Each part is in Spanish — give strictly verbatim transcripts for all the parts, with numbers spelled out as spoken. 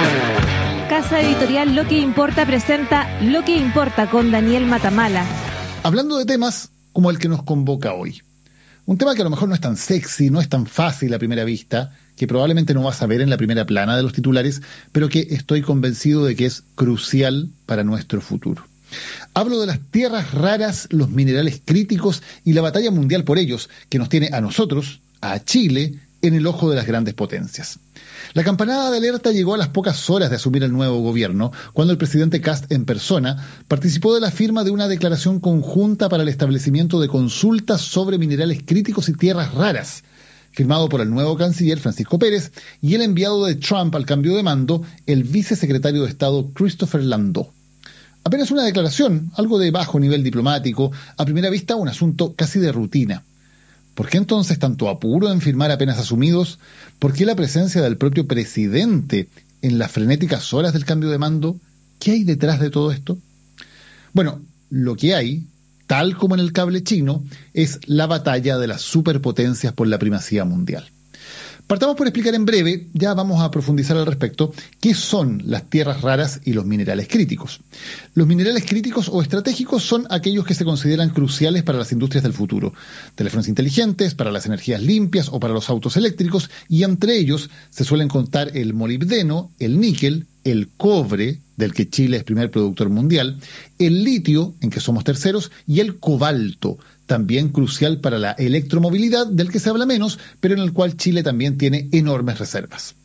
Casa Editorial Lo que Importa presenta Lo que Importa con Daniel Matamala. Hablando de temas como el que nos convoca hoy. Un tema que a lo mejor no es tan sexy, no es tan fácil a primera vista, que probablemente no vas a ver en la primera plana de los titulares, pero que estoy convencido de que es crucial para nuestro futuro. Hablo de las tierras raras, los minerales críticos y la batalla mundial por ellos, que nos tiene a nosotros, a Chile, en el ojo de las grandes potencias. La campanada de alerta llegó a las pocas horas de asumir el nuevo gobierno, cuando el presidente Kast en persona participó de la firma de una declaración conjunta para el establecimiento de consultas sobre minerales críticos y tierras raras, firmado por el nuevo canciller Francisco Pérez y el enviado de Trump al cambio de mando, el vicesecretario de Estado Christopher Landau. Apenas una declaración, algo de bajo nivel diplomático, a primera vista un asunto casi de rutina. ¿Por qué entonces tanto apuro en firmar apenas asumidos? ¿Por qué la presencia del propio presidente en las frenéticas horas del cambio de mando? ¿Qué hay detrás de todo esto? Bueno, lo que hay, tal como en el cable chino, es la batalla de las superpotencias por la primacía mundial. Partamos por explicar en breve, ya vamos a profundizar al respecto, qué son las tierras raras y los minerales críticos. Los minerales críticos o estratégicos son aquellos que se consideran cruciales para las industrias del futuro, teléfonos inteligentes, para las energías limpias o para los autos eléctricos, y entre ellos se suelen contar el molibdeno, el níquel, el cobre, del que Chile es primer productor mundial, el litio, en que somos terceros, y el cobalto, también crucial para la electromovilidad, del que se habla menos, pero en el cual Chile también tiene enormes reservas.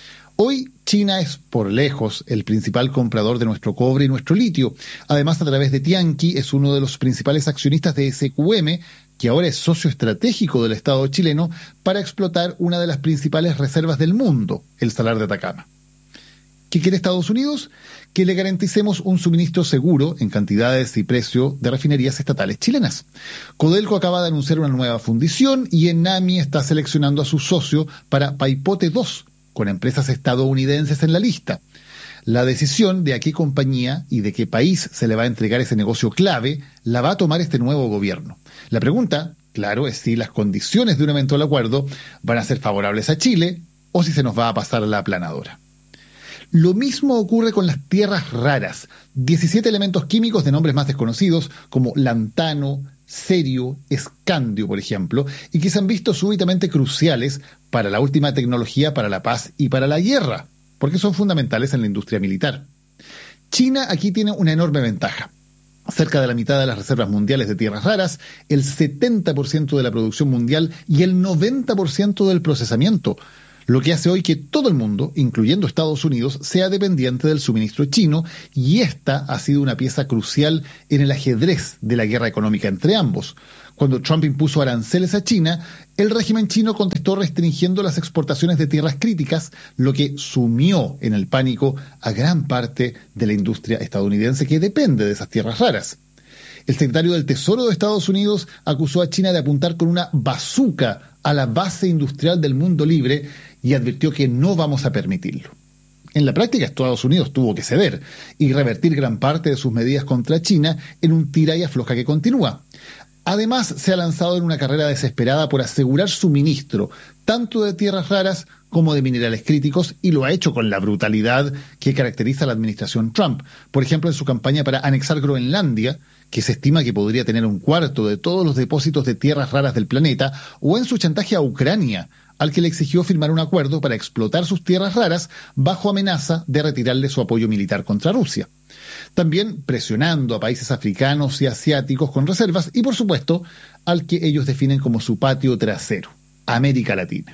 Hoy China es por lejos el principal comprador de nuestro cobre y nuestro litio. Además, a través de Tianqi es uno de los principales accionistas de S Q M, que ahora es socio estratégico del Estado chileno para explotar una de las principales reservas del mundo, el Salar de Atacama. ¿Qué quiere Estados Unidos? Que le garanticemos un suministro seguro en cantidades y precio de refinerías estatales chilenas. Codelco acaba de anunciar una nueva fundición y Enami está seleccionando a su socio para Paipote dos, con empresas estadounidenses en la lista. La decisión de a qué compañía y de qué país se le va a entregar ese negocio clave la va a tomar este nuevo gobierno. La pregunta, claro, es si las condiciones de un eventual acuerdo van a ser favorables a Chile o si se nos va a pasar la aplanadora. Lo mismo ocurre con las tierras raras, diecisiete elementos químicos de nombres más desconocidos como lantano, cerio, escandio, por ejemplo, y que se han visto súbitamente cruciales para la última tecnología para la paz y para la guerra, porque son fundamentales en la industria militar. China aquí tiene una enorme ventaja. Cerca de la mitad de las reservas mundiales de tierras raras, el setenta por ciento de la producción mundial y el noventa por ciento del procesamiento, lo que hace hoy que todo el mundo, incluyendo Estados Unidos, sea dependiente del suministro chino, y esta ha sido una pieza crucial en el ajedrez de la guerra económica entre ambos. Cuando Trump impuso aranceles a China, el régimen chino contestó restringiendo las exportaciones de tierras críticas, lo que sumió en el pánico a gran parte de la industria estadounidense que depende de esas tierras raras. El secretario del Tesoro de Estados Unidos acusó a China de apuntar con una bazuca a la base industrial del mundo libre y advirtió que no vamos a permitirlo. En la práctica, Estados Unidos tuvo que ceder y revertir gran parte de sus medidas contra China en un tira y afloja que continúa. Además, se ha lanzado en una carrera desesperada por asegurar suministro, tanto de tierras raras como de minerales críticos, y lo ha hecho con la brutalidad que caracteriza a la administración Trump. Por ejemplo, en su campaña para anexar Groenlandia, que se estima que podría tener un cuarto de todos los depósitos de tierras raras del planeta, o en su chantaje a Ucrania, al que le exigió firmar un acuerdo para explotar sus tierras raras bajo amenaza de retirarle su apoyo militar contra Rusia. También presionando a países africanos y asiáticos con reservas y, por supuesto, al que ellos definen como su patio trasero, América Latina.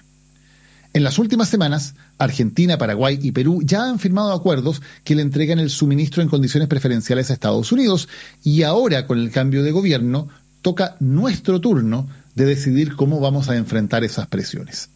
En las últimas semanas, Argentina, Paraguay y Perú ya han firmado acuerdos que le entregan el suministro en condiciones preferenciales a Estados Unidos, y ahora, con el cambio de gobierno, toca nuestro turno de decidir cómo vamos a enfrentar esas presiones.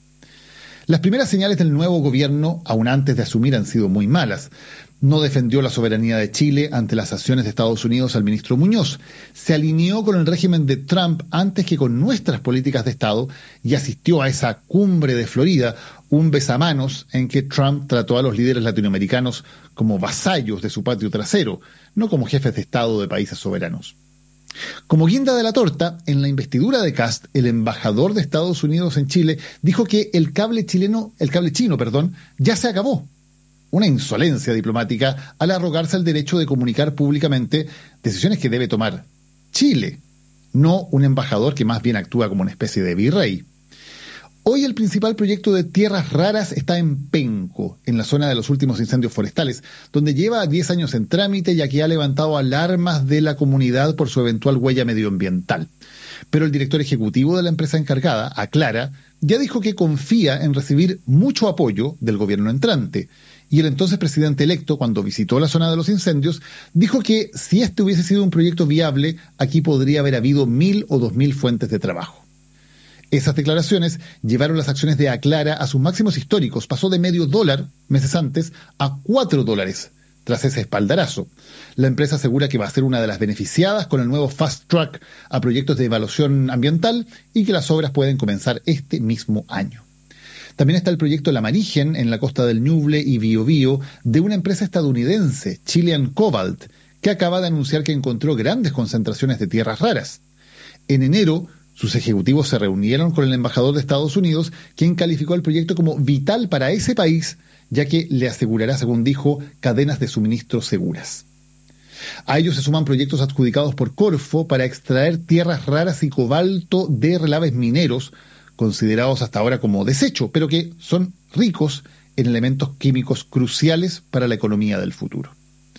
Las primeras señales del nuevo gobierno, aún antes de asumir, han sido muy malas. No defendió la soberanía de Chile ante las acciones de Estados Unidos al ministro Muñoz. Se alineó con el régimen de Trump antes que con nuestras políticas de Estado y asistió a esa cumbre de Florida, un besamanos en que Trump trató a los líderes latinoamericanos como vasallos de su patio trasero, no como jefes de Estado de países soberanos. Como guinda de la torta, en la investidura de Kast, el embajador de Estados Unidos en Chile dijo que el cable chileno, el cable chino, perdón, ya se acabó. una insolencia diplomática al arrogarse el derecho de comunicar públicamente decisiones que debe tomar Chile, no un embajador que más bien actúa como una especie de virrey. Hoy el principal proyecto de tierras raras está en Penco, en la zona de los últimos incendios forestales, donde lleva diez años en trámite ya que ha levantado alarmas de la comunidad por su eventual huella medioambiental. Pero el director ejecutivo de la empresa encargada, Aclara, ya dijo que confía en recibir mucho apoyo del gobierno entrante. Y el entonces presidente electo, cuando visitó la zona de los incendios, dijo que si este hubiese sido un proyecto viable, aquí podría haber habido mil o dos mil fuentes de trabajo. Esas declaraciones llevaron las acciones de Aclara a sus máximos históricos. Pasó de medio dólar meses antes a cuatro dólares tras ese espaldarazo. La empresa asegura que va a ser una de las beneficiadas con el nuevo Fast Track a proyectos de evaluación ambiental y que las obras pueden comenzar este mismo año. También está el proyecto La Marigen en la costa del Ñuble y Biobío de una empresa estadounidense, Chilean Cobalt, que acaba de anunciar que encontró grandes concentraciones de tierras raras. En enero, sus ejecutivos se reunieron con el embajador de Estados Unidos, quien calificó el proyecto como vital para ese país, ya que le asegurará, según dijo, cadenas de suministro seguras. A ellos se suman proyectos adjudicados por Corfo para extraer tierras raras y cobalto de relaves mineros, considerados hasta ahora como desecho, pero que son ricos en elementos químicos cruciales para la economía del futuro.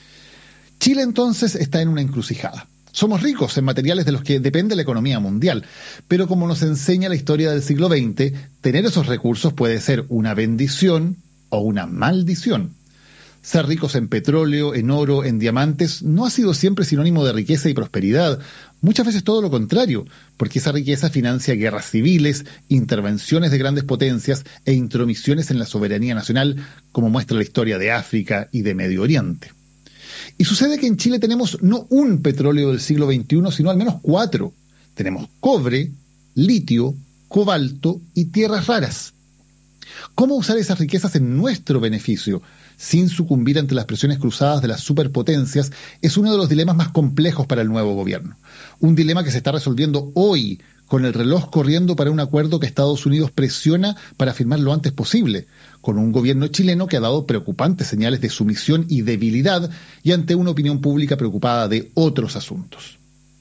Chile entonces está en una encrucijada. Somos ricos en materiales de los que depende la economía mundial, pero como nos enseña la historia del siglo veinte, tener esos recursos puede ser una bendición o una maldición. Ser ricos en petróleo, en oro, en diamantes, no ha sido siempre sinónimo de riqueza y prosperidad. Muchas veces todo lo contrario, porque esa riqueza financia guerras civiles, intervenciones de grandes potencias e intromisiones en la soberanía nacional, como muestra la historia de África y de Medio Oriente. Y sucede que en Chile tenemos no un petróleo del siglo veintiuno, sino al menos cuatro. Tenemos cobre, litio, cobalto y tierras raras. ¿Cómo usar esas riquezas en nuestro beneficio, sin sucumbir ante las presiones cruzadas de las superpotencias? Es uno de los dilemas más complejos para el nuevo gobierno. Un dilema que se está resolviendo hoy, con el reloj corriendo para un acuerdo que Estados Unidos presiona para firmar lo antes posible, con un gobierno chileno que ha dado preocupantes señales de sumisión y debilidad y ante una opinión pública preocupada de otros asuntos.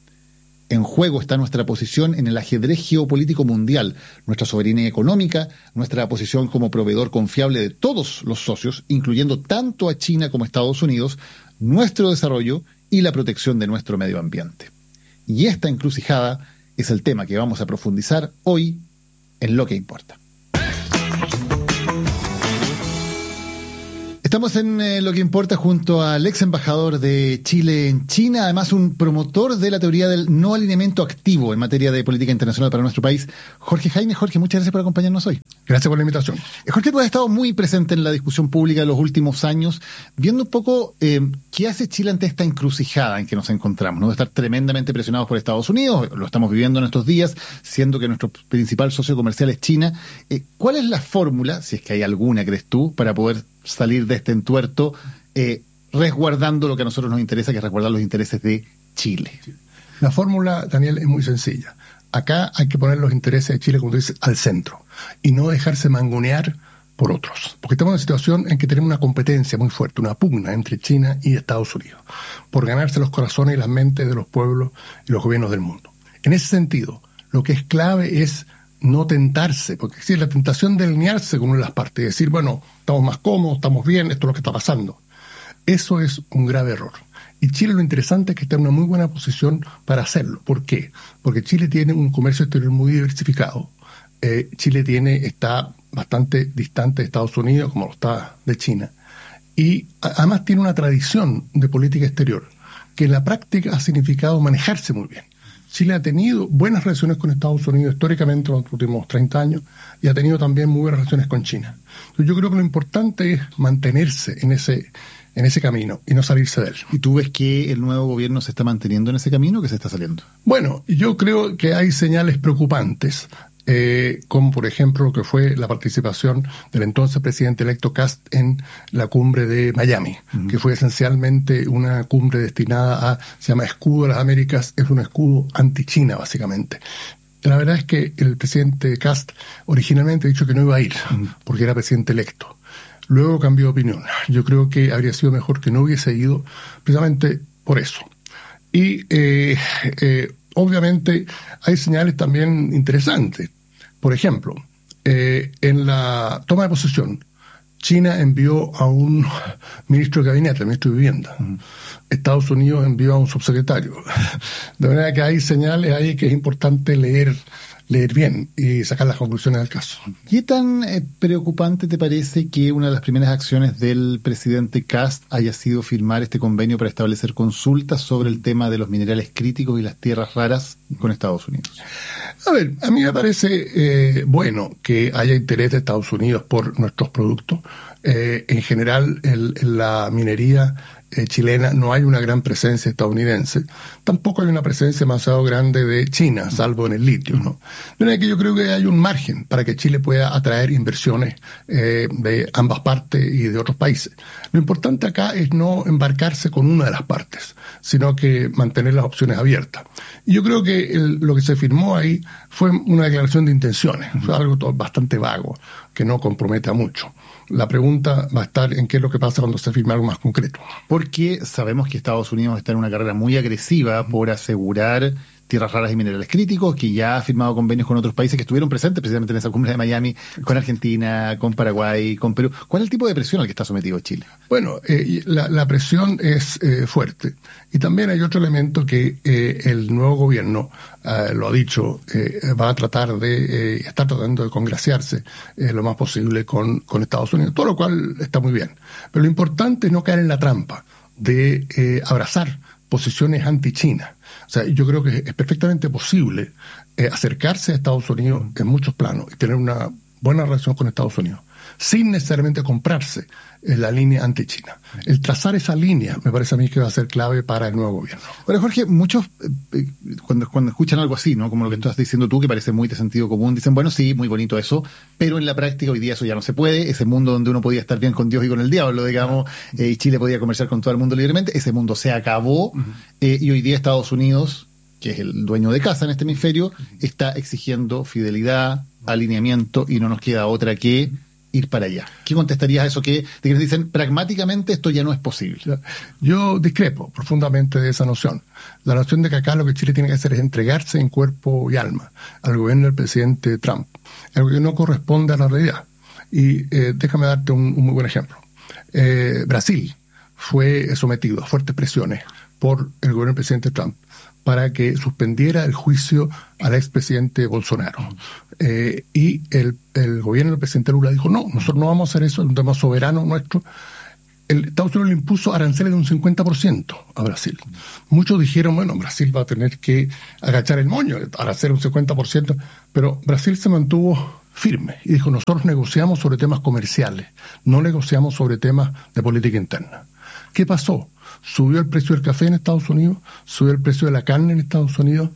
En juego está nuestra posición en el ajedrez geopolítico mundial, nuestra soberanía económica, nuestra posición como proveedor confiable de todos los socios, incluyendo tanto a China como a Estados Unidos, nuestro desarrollo y la protección de nuestro medio ambiente. Y esta encrucijada es el tema que vamos a profundizar hoy en Lo que Importa. Estamos en eh, Lo que Importa junto al ex embajador de Chile en China, además un promotor de la teoría del no alineamiento activo en materia de política internacional para nuestro país, Jorge Jaime. Jorge, muchas gracias por acompañarnos hoy. Gracias por la invitación. Eh, Jorge, tú has estado muy presente en la discusión pública de los últimos años, viendo un poco eh, qué hace Chile ante esta encrucijada en que nos encontramos, ¿no? De estar tremendamente presionados por Estados Unidos, lo estamos viviendo en estos días, siendo que nuestro principal socio comercial es China. Eh, ¿Cuál es la fórmula, si es que hay alguna, crees tú, para poder salir de este entuerto, eh, resguardando lo que a nosotros nos interesa, que es resguardar los intereses de Chile? La fórmula, Daniel, es muy sencilla. Acá hay que poner los intereses de Chile, como tú dices, al centro y no dejarse mangonear por otros. Porque estamos en una situación en que tenemos una competencia muy fuerte, una pugna entre China y Estados Unidos, por ganarse los corazones y las mentes de los pueblos y los gobiernos del mundo. En ese sentido, lo que es clave es no tentarse, porque existe la tentación de alinearse con una de las partes y decir, bueno, estamos más cómodos, estamos bien, esto es lo que está pasando. Eso es un grave error. Y Chile, lo interesante es que está en una muy buena posición para hacerlo. ¿Por qué? Porque Chile tiene un comercio exterior muy diversificado. Eh, Chile tiene está bastante distante de Estados Unidos, como lo está de China. Y además tiene una tradición de política exterior que en la práctica ha significado manejarse muy bien. Chile ha tenido buenas relaciones con Estados Unidos históricamente en los últimos treinta años y ha tenido también muy buenas relaciones con China. Entonces yo creo que lo importante es mantenerse en ese en ese camino y no salirse de él. ¿Y tú ves que el nuevo gobierno se está manteniendo en ese camino o que se está saliendo? Bueno, yo creo que hay señales preocupantes, eh, como por ejemplo lo que fue la participación del entonces presidente electo Kast en la cumbre de Miami, uh-huh. que fue esencialmente una cumbre destinada a, se llama Escudo de las Américas, es un escudo anti-China básicamente. La verdad es que el presidente Kast originalmente ha dicho que no iba a ir, uh-huh. porque era presidente electo. luego cambió de opinión. Yo creo que habría sido mejor que no hubiese ido precisamente por eso. Y eh, eh, obviamente hay señales también interesantes. Por ejemplo, eh, en la toma de posesión, China envió a un ministro de gabinete, ministro de vivienda. Uh-huh. Estados Unidos envió a un subsecretario. De manera que hay señales ahí que es importante leer leer bien y sacar las conclusiones del caso. ¿Qué tan eh, preocupante te parece que una de las primeras acciones del presidente Kast haya sido firmar este convenio para establecer consultas sobre el tema de los minerales críticos y las tierras raras con Estados Unidos? A ver, a mí me parece eh, bueno que haya interés de Estados Unidos por nuestros productos. Eh, en general, el, la minería eh, chilena no hay una gran presencia estadounidense, tampoco hay una presencia demasiado grande de China, salvo en el litio, ¿no? De manera que yo creo que hay un margen para que Chile pueda atraer inversiones eh, de ambas partes y de otros países. Lo importante acá es no embarcarse con una de las partes, sino que mantener las opciones abiertas. Y yo creo que el, lo que se firmó ahí fue una declaración de intenciones, fue algo todo bastante vago, que no compromete a mucho. La pregunta va a estar en qué es lo que pasa cuando se firma algo más concreto. Porque sabemos que Estados Unidos está en una carrera muy agresiva por asegurar tierras raras y minerales críticos, que ya ha firmado convenios con otros países que estuvieron presentes precisamente en esa cumbre de Miami, con Argentina, con Paraguay, con Perú. ¿Cuál es el tipo de presión al que está sometido Chile? Bueno, eh, la, la presión es eh, fuerte. Y también hay otro elemento que eh, el nuevo gobierno, eh, lo ha dicho, eh, va a tratar de, eh, está tratando de congraciarse eh, lo más posible con, con Estados Unidos, todo lo cual está muy bien. Pero lo importante es no caer en la trampa de eh, abrazar posiciones anti-China. O sea, yo creo que es perfectamente posible eh, acercarse a Estados Unidos en muchos planos y tener una buena relación con Estados Unidos, sin necesariamente comprarse en la línea anti-China. El trazar esa línea me parece a mí que va a ser clave para el nuevo gobierno. Ahora, Jorge, muchos eh, cuando, cuando escuchan algo así, ¿no? Como lo que estás diciendo tú, que parece muy de sentido común, dicen, bueno, sí, muy bonito eso, pero en la práctica hoy día eso ya no se puede. Ese mundo donde uno podía estar bien con Dios y con el diablo, digamos, eh, y Chile podía comerciar con todo el mundo libremente, ese mundo se acabó, uh-huh. eh, y hoy día Estados Unidos, que es el dueño de casa en este hemisferio, está exigiendo fidelidad, alineamiento, y no nos queda otra que ir para allá. ¿Qué contestarías a eso que, de que nos dicen pragmáticamente esto ya no es posible? Yo discrepo profundamente de esa noción. La noción de que acá lo que Chile tiene que hacer es entregarse en cuerpo y alma al gobierno del presidente Trump, algo que no corresponde a la realidad. Y eh, déjame darte un, un muy buen ejemplo. Eh, Brasil fue sometido a fuertes presiones por el gobierno del presidente Trump para que suspendiera el juicio al expresidente Bolsonaro. Eh, y el, el gobierno del presidente Lula dijo, no, nosotros no vamos a hacer eso, es un tema soberano nuestro. El Estados Unidos le impuso aranceles de un cincuenta por ciento a Brasil. Muchos dijeron, bueno, Brasil va a tener que agachar el moño, arancel un cincuenta por ciento, pero Brasil se mantuvo firme y dijo, nosotros negociamos sobre temas comerciales, no negociamos sobre temas de política interna. ¿Qué pasó? Subió el precio del café en Estados Unidos, subió el precio de la carne en Estados Unidos,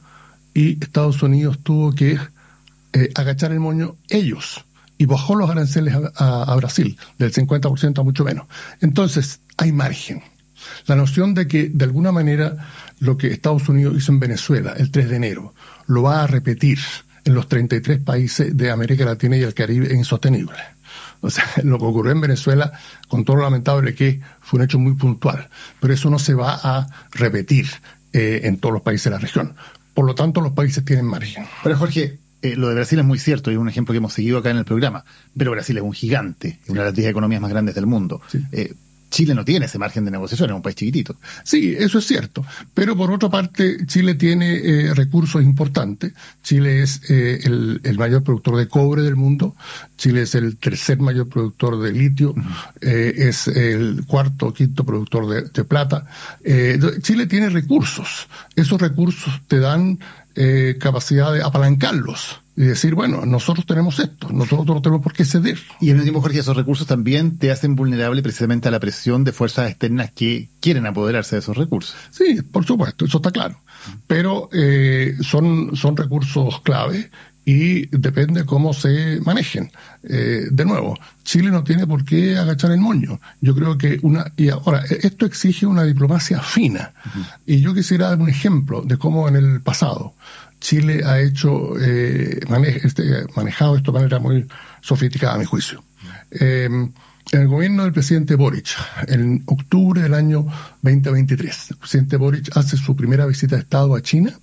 y Estados Unidos tuvo que eh, agachar el moño ellos, y bajó los aranceles a, a, a Brasil, del cincuenta por ciento a mucho menos. Entonces, hay margen. La noción de que, de alguna manera, lo que Estados Unidos hizo en Venezuela el tres de enero, lo va a repetir en los treinta y tres países de América Latina y el Caribe, es insostenible. O sea, lo que ocurrió en Venezuela, con todo lo lamentable que fue un hecho muy puntual, pero eso no se va a repetir eh, en todos los países de la región. Por lo tanto, los países tienen margen. Pero Jorge, eh, lo de Brasil es muy cierto, y es un ejemplo que hemos seguido acá en el programa, pero Brasil es un gigante, es una de las diez economías más grandes del mundo. Sí. Eh, Chile no tiene ese margen de negociación, es un país chiquitito. Sí, eso es cierto. Pero por otra parte, Chile tiene eh, recursos importantes. Chile es eh, el, el mayor productor de cobre del mundo. Chile es el tercer mayor productor de litio. Uh-huh. eh, es el cuarto o quinto productor de, de plata. Eh, Chile tiene recursos. Esos recursos te dan eh, capacidad de apalancarlos y decir, bueno, nosotros tenemos esto, nosotros no tenemos por qué ceder. Y al mismo tiempo, Jorge, esos recursos también te hacen vulnerable precisamente a la presión de fuerzas externas que quieren apoderarse de esos recursos. Sí, por supuesto, eso está claro. Pero eh, son, son recursos clave y depende cómo se manejen. Eh, de nuevo, Chile no tiene por qué agachar el moño. Yo creo que una... Y ahora, esto exige una diplomacia fina. Uh-huh. Y yo quisiera dar un ejemplo de cómo en el pasado Chile ha hecho, eh, mane- este, manejado esto de manera muy sofisticada, a mi juicio. Eh, En el gobierno del presidente Boric, en octubre del año veinte veintitrés, el presidente Boric hace su primera visita de Estado a China,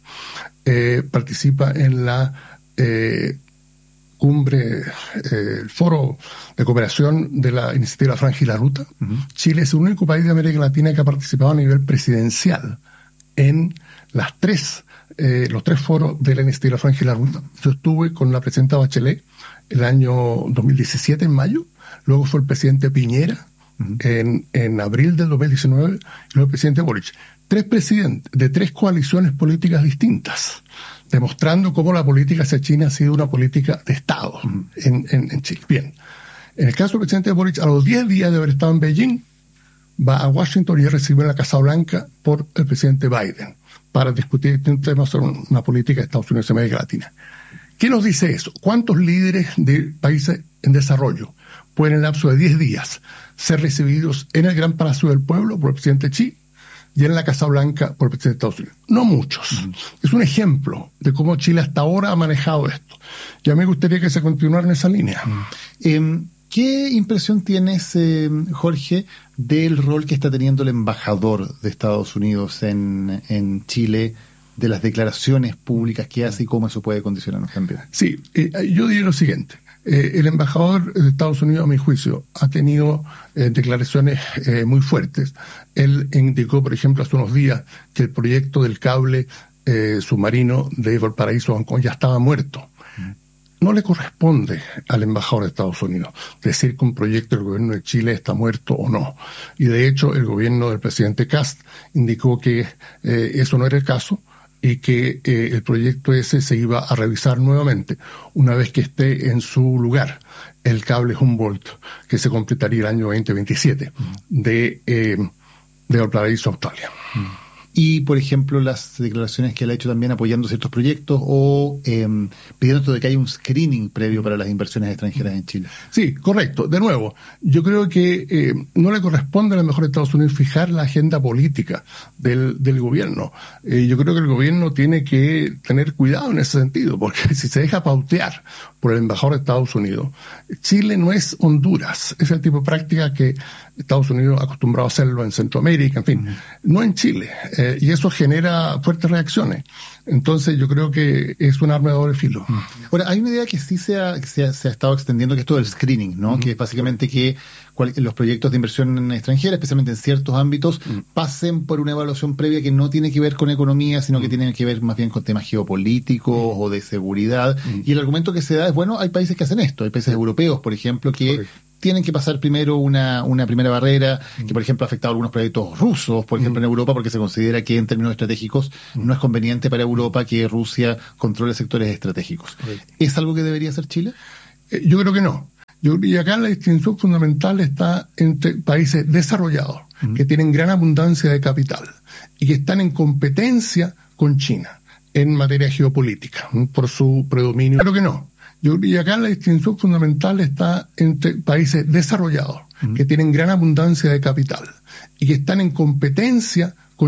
eh, participa en la eh, cumbre, eh, el foro de cooperación de la iniciativa Franja y la Ruta. Uh-huh. Chile es el único país de América Latina que ha participado a nivel presidencial en las tres, eh, los tres foros de la iniciativa Franja y la Ruta. Yo estuve con la presidenta Bachelet el año dos mil diecisiete, en mayo. Luego fue el presidente Piñera uh-huh. en, en abril del dos mil diecinueve, y luego el presidente Boric. Tres presidentes de tres coaliciones políticas distintas, demostrando cómo la política hacia China ha sido una política de Estado uh-huh. en, en, en Chile. Bien, en el caso del presidente Boric, a los diez días de haber estado en Beijing, va a Washington y es recibido en la Casa Blanca por el presidente Biden para discutir distintos temas sobre una política de Estados Unidos y América Latina. ¿Qué nos dice eso? ¿Cuántos líderes de países en desarrollo pueden en el lapso de diez días ser recibidos en el Gran Palacio del Pueblo por el presidente Xi y en la Casa Blanca por el presidente de Estados Unidos? No muchos. Mm. Es un ejemplo de cómo Chile hasta ahora ha manejado esto. Y a mí me gustaría que se continuara en esa línea. Mm. Eh, ¿Qué impresión tienes, eh, Jorge, del rol que está teniendo el embajador de Estados Unidos en, en Chile, de las declaraciones públicas que hace y cómo eso puede condicionarnos también? Sí, eh, yo diría lo siguiente. Eh, el embajador de Estados Unidos, a mi juicio, ha tenido eh, declaraciones eh, muy fuertes. Él indicó, por ejemplo, hace unos días que el proyecto del cable eh, submarino de Valparaíso a Hong Kong ya estaba muerto. Mm. No le corresponde al embajador de Estados Unidos decir que un proyecto del gobierno de Chile está muerto o no. Y de hecho, el gobierno del presidente Kast indicó que eh, eso no era el caso, y que eh, el proyecto ese se iba a revisar nuevamente una vez que esté en su lugar el cable Humboldt, que se completaría el año veinte veintisiete mm. de, eh, de Valparaíso, Australia. Mm. Y, por ejemplo, las declaraciones que él ha hecho también apoyando ciertos proyectos o eh, pidiendo de que haya un screening previo para las inversiones extranjeras en Chile. Sí, correcto. De nuevo, yo creo que eh, no le corresponde a lo mejor a Estados Unidos fijar la agenda política del, del gobierno. Eh, yo creo que el gobierno tiene que tener cuidado en ese sentido, porque si se deja pautear por el embajador de Estados Unidos, Chile no es Honduras. Es el tipo de práctica que Estados Unidos ha acostumbrado a hacerlo en Centroamérica, en fin, uh-huh. no en Chile. Eh, y eso genera fuertes reacciones. Entonces yo creo que es un arma de doble filo. Uh-huh. Ahora, hay una idea que sí se ha, que se ha, se ha estado extendiendo, que es todo el screening, ¿no? Uh-huh. Que es básicamente que cual, los proyectos de inversión extranjera, especialmente en ciertos ámbitos, uh-huh. pasen por una evaluación previa que no tiene que ver con economía, sino uh-huh. que tiene que ver más bien con temas geopolíticos uh-huh. o de seguridad. Uh-huh. Y el argumento que se da es, bueno, hay países que hacen esto, hay países europeos, por ejemplo, que Correcto. tienen que pasar primero una, una primera barrera, mm. que por ejemplo ha afectado a algunos proyectos rusos, por ejemplo mm. en Europa, porque se considera que en términos estratégicos mm. no es conveniente para Europa que Rusia controle sectores estratégicos. Correcto. ¿Es algo que debería hacer Chile? Eh, yo creo que no. Yo, y acá la distinción fundamental está entre países desarrollados, mm. que tienen gran abundancia de capital y que están en competencia con China en materia geopolítica, por su predominio. Creo que no. Yo, y acá la distinción fundamental está entre países desarrollados, uh-huh. que tienen gran abundancia de capital y que están en competencia con